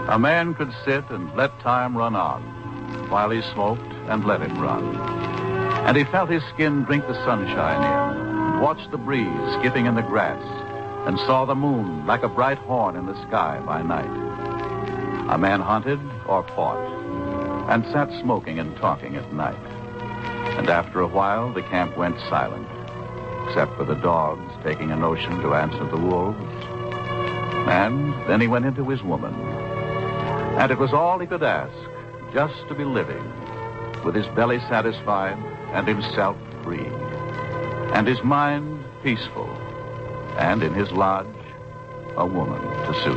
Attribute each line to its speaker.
Speaker 1: A man could sit and let time run on while he smoked and let it run. And he felt his skin drink the sunshine in, and watched the breeze skipping in the grass, and saw the moon like a bright horn in the sky by night. A man hunted or fought, and sat smoking and talking at night. And after a while, the camp went silent, except for the dogs taking a notion to answer the wolves. And then he went into his woman. And it was all he could ask, just to be living, with his belly satisfied and himself free, and his mind peaceful, and in his lodge, a woman to suit